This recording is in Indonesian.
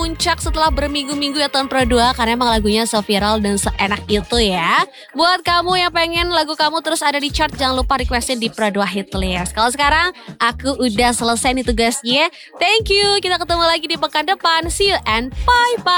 puncak setelah berminggu-minggu ya tahun Pro 2 karena emang lagunya se-viral dan seenak itu ya. Buat kamu yang pengen lagu kamu terus ada di chart, jangan lupa requestin di Pro 2 Hit List. Kalau sekarang aku udah selesai nih tugasnya. Thank you, kita ketemu lagi di pekan depan. See you and bye-bye.